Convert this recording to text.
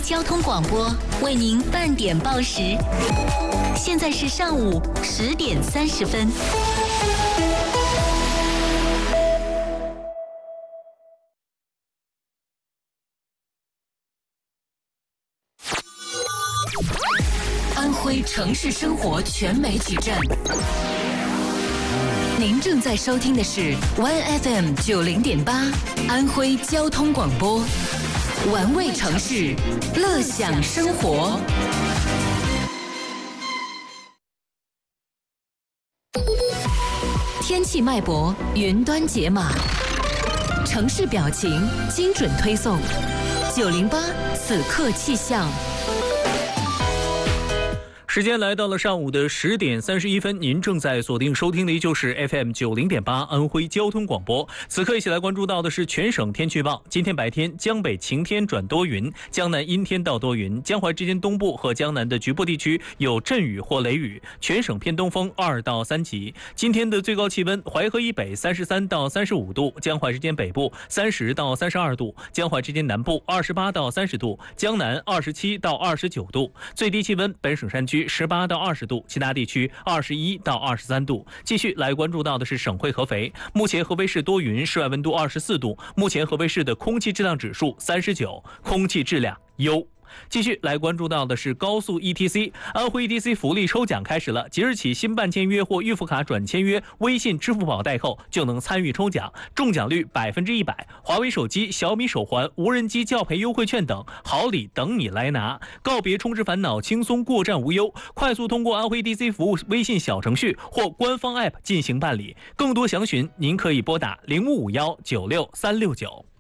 交通广播为您半点报时，现在是上午10点30分。安徽城市生活全媒体站，您正在收听的是 OneFM 90.8安徽交通广播，玩味城市，乐享生活。天气脉搏，云端解码，城市表情，精准推送。908此刻气象。 时间来到了上午的10点31分，您正在锁定收听的依旧是 FM 90.8安徽交通广播。此刻一起来关注到的是全省天气预报。今天白天江北晴天转多云，江南阴天到多云，江淮之间东部和江南的局部地区有阵雨或雷雨，全省偏东风2到3级。今天的最高气温，淮河以北33到35度，江淮之间北部30到32度，江淮之间南部28到30度，江南27到29度。最低气温，本省山区18到20度，其他地区21到23度。继续来关注到的是省会合肥，目前合肥市多云，室外温度24度，目前合肥市的空气质量指数39，空气质量优。继续来关注到的是高速 ETC， 安徽 ETC 福利抽奖开始了，即日起新办签约或预付卡转签约微信、支付宝代扣就能参与抽奖，中奖率100%，华为手机、小米手环、无人机教培优惠券等好礼等你来拿，告别充值烦恼，轻松过站无忧，快速通过安徽 ETC 服务微信小程序或官方 App 进行办理，更多详询您可以拨打0551966369。